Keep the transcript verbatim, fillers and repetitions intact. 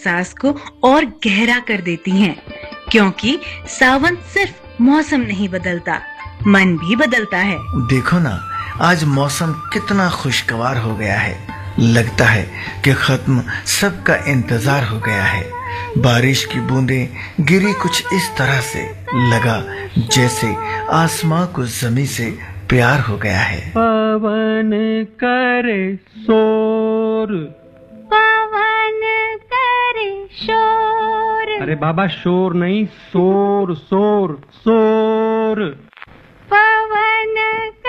एहसास को और गहरा कर देती हैं, क्योंकि सावन सिर्फ मौसम नहीं बदलता, मन भी बदलता है। देखो ना, आज मौसम कितना खुशगवार हो गया है। लगता है कि खत्म सबका इंतजार हो गया है। बारिश की बूंदें गिरी कुछ इस तरह से, लगा जैसे आसमां को जमीन से प्यार हो गया है। पवन करे शोर, पवन करे शोर। अरे बाबा शोर नहीं, शोर शोर शोर। पवन